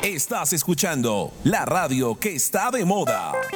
Estás escuchando la radio que está de moda.